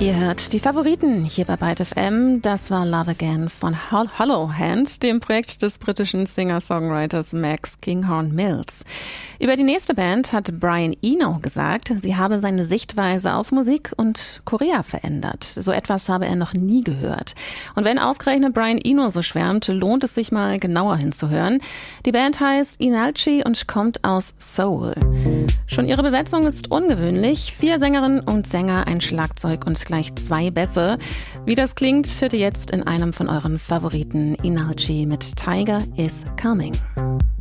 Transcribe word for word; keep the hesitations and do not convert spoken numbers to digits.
Ihr hört die Favoriten hier bei Byte F M. Das war Love Again von Hollow Hand, dem Projekt des britischen Singer-Songwriters Max Kinghorn Mills. Über die nächste Band hat Brian Eno gesagt, sie habe seine Sichtweise auf Musik und Korea verändert. So etwas habe er noch nie gehört. Und wenn ausgerechnet Brian Eno so schwärmt, lohnt es sich mal genauer hinzuhören. Die Band heißt Inalchi und kommt aus Seoul. Schon ihre Besetzung ist ungewöhnlich. Vier Sängerinnen und Sänger, ein Schlagzeug und gleich zwei Bässe. Wie das klingt, hört ihr jetzt in einem von euren Favoriten, Inalchi mit Tiger is Coming.